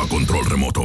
control remoto.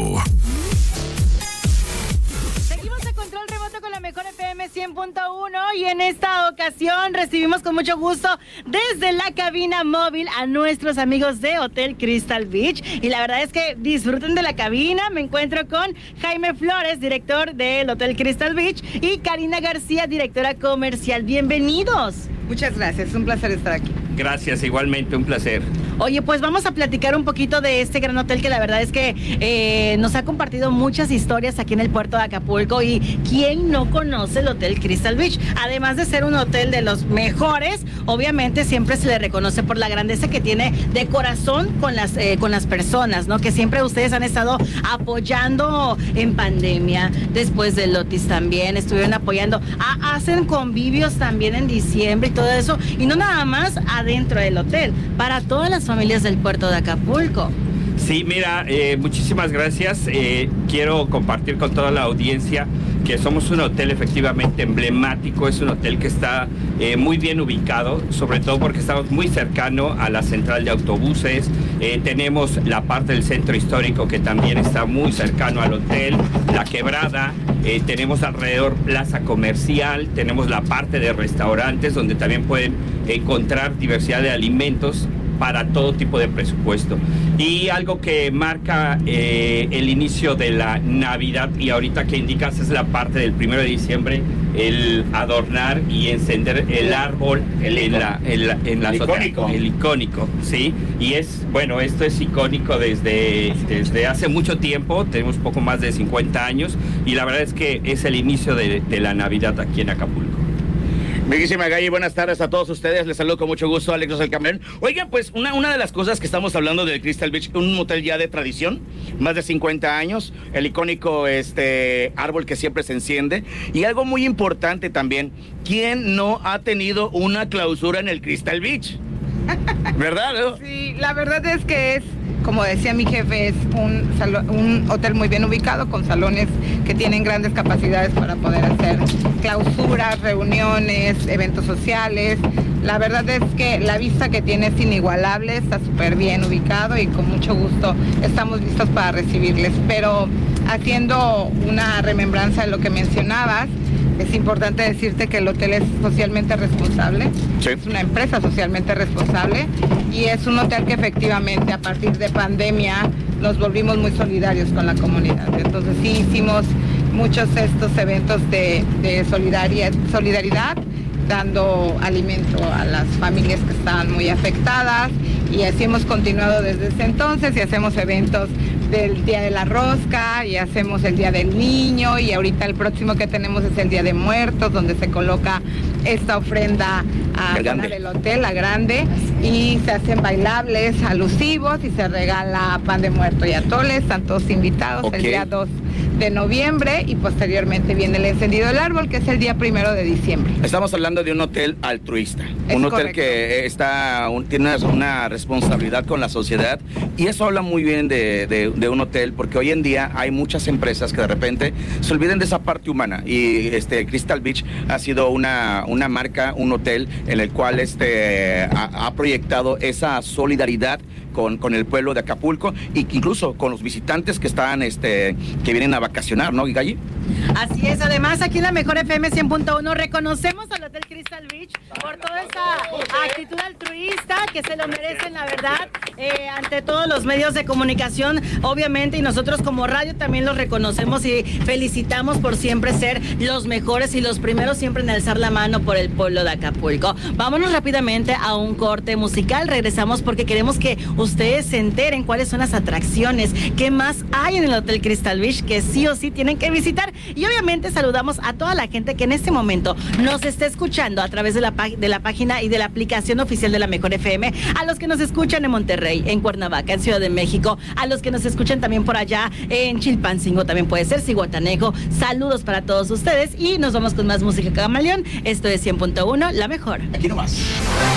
Seguimos a control remoto con la mejor FM 100.1 y en esta ocasión recibimos con mucho gusto desde la cabina móvil a nuestros amigos de Hotel Crystal Beach. Y la verdad es que disfruten de la cabina. Me encuentro con Jaime Flores, director del Hotel Crystal Beach, y Karina García, directora comercial. Bienvenidos. Muchas gracias, es un placer estar aquí. Gracias, igualmente, un placer. Oye, pues vamos a platicar un poquito de este gran hotel que la verdad es que nos ha compartido muchas historias aquí en el puerto de Acapulco. Y ¿quién no conoce el Hotel Crystal Beach? Además de ser un hotel de los mejores, obviamente siempre se le reconoce por la grandeza que tiene de corazón con las personas, ¿no? Que siempre ustedes han estado apoyando en pandemia, después del Otis también estuvieron apoyando. Hacen convivios también en diciembre y todo eso, y no nada más adentro del hotel, para todas las familias del puerto de Acapulco. Sí, mira, muchísimas gracias. Quiero compartir con toda la audiencia que somos un hotel efectivamente emblemático. Es un hotel que está muy bien ubicado, sobre todo porque estamos muy cercano a la central de autobuses. Tenemos la parte del centro histórico que también está muy cercano al hotel, la Quebrada. Tenemos alrededor plaza comercial, tenemos la parte de restaurantes donde también pueden encontrar diversidad de alimentos para todo tipo de presupuesto. Y algo que marca el inicio de la Navidad, y ahorita que indicas es la parte del 1 de diciembre, el adornar y encender el árbol en la azotea. El icónico, sí. Y bueno, esto es icónico desde hace mucho tiempo, tenemos poco más de 50 años, y la verdad es que es el inicio de la Navidad aquí en Acapulco. Bellísima Gaby, buenas tardes a todos ustedes, les saludo con mucho gusto, Alex del Camerón. Oigan, pues una de las cosas que estamos hablando del Crystal Beach, un hotel ya de tradición, más de 50 años, el icónico árbol que siempre se enciende, y algo muy importante también, ¿quién no ha tenido una clausura en el Crystal Beach? ¿Verdad? ¿No? Sí, la verdad es que es, como decía mi jefe, es un hotel muy bien ubicado, con salones que tienen grandes capacidades para poder hacer clausuras, reuniones, eventos sociales. La verdad es que la vista que tiene es inigualable, está súper bien ubicado y con mucho gusto estamos listos para recibirles. Pero haciendo una remembranza de lo que mencionabas, es importante decirte que el hotel es socialmente responsable, sí. Es una empresa socialmente responsable y es un hotel que efectivamente a partir de pandemia nos volvimos muy solidarios con la comunidad. Entonces sí hicimos muchos estos eventos de solidaridad, dando alimento a las familias que estaban muy afectadas, y así hemos continuado desde ese entonces, y hacemos eventos del Día de la Rosca, y hacemos el Día del Niño, y ahorita el próximo que tenemos es el Día de Muertos, donde se coloca esta ofrenda a ganar el hotel, la grande, y se hacen bailables alusivos y se regala pan de muerto y atoles. Están todos invitados. Okay. El día 2 de noviembre, y posteriormente viene el encendido del árbol, que es el día 1 de diciembre. Estamos hablando de un hotel altruista, un hotel que tiene una responsabilidad con la sociedad, y eso habla muy bien de un hotel, porque hoy en día hay muchas empresas que de repente se olviden de esa parte humana, y Crystal Beach ha sido una marca, un hotel en el cual ha proyectado esa solidaridad con el pueblo de Acapulco, y incluso con los visitantes que están que vienen a vacacionar, ¿no, Galli? Así es. Además, aquí en la mejor FM 100.1 reconocemos al Hotel Crystal Beach por toda esa actitud altruista que se lo merecen, la verdad, ante todos los medios de comunicación, obviamente, y nosotros como radio también los reconocemos y felicitamos por siempre ser los mejores y los primeros siempre en alzar la mano por el pueblo de Acapulco. Vámonos rápidamente a un corte musical, regresamos porque queremos que ustedes se enteren cuáles son las atracciones, qué más hay en el Hotel Crystal Beach que sí o sí tienen que visitar. Y obviamente saludamos a toda la gente que en este momento nos está escuchando a través de la página y de la aplicación oficial de la Mejor FM, a los que nos escuchan en Monterrey, en Cuernavaca, en Ciudad de México, a los que nos escuchan también por allá en Chilpancingo, también puede ser Zihuatanejo. Saludos para todos ustedes y nos vamos con más música Camaleón. Esto es 100.1, la mejor. Aquí nomás.